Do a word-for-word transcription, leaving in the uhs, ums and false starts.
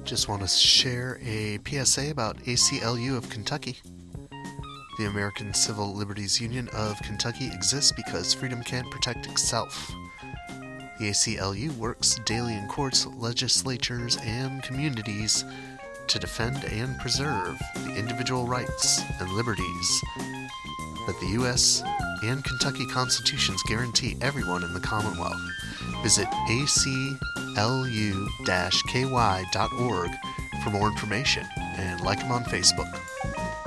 Just want to share a P S A about A C L U of Kentucky. The American Civil Liberties Union of Kentucky exists because freedom can't protect itself. The A C L U works daily in courts, legislatures, and communities to defend and preserve the individual rights and liberties that the U S and Kentucky constitutions guarantee everyone in the Commonwealth. Visit A C L U K Y dot org for more information and like them on Facebook.